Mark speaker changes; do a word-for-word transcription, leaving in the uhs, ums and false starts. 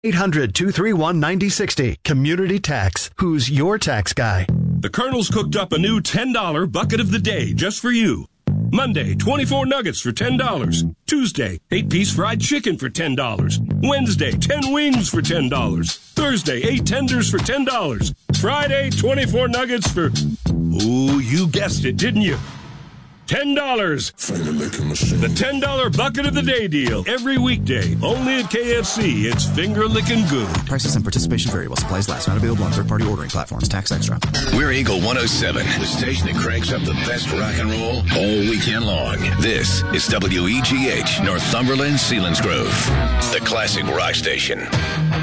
Speaker 1: eight hundred, two three one, nine zero six zero. Community Tax. Who's your tax guy?
Speaker 2: The Colonel's cooked up a new ten dollar bucket of the day just for you. Monday, twenty-four nuggets for ten dollars. Tuesday, eight-piece fried chicken for ten dollars. Wednesday, ten wings for ten dollars. Thursday, eight tenders for ten dollars. Friday, twenty-four nuggets for... Ooh, you guessed it, didn't you? ten dollars. The ten dollar bucket of the day deal. Every weekday. Only at K F C. It's finger licking good.
Speaker 3: Prices and participation vary while supplies last. Not available on third-party ordering platforms. Tax extra.
Speaker 4: We're Eagle one oh seven, the station that cranks up the best rock and roll all weekend long. This is W E G H, Northumberland, Selinsgrove, the classic rock station.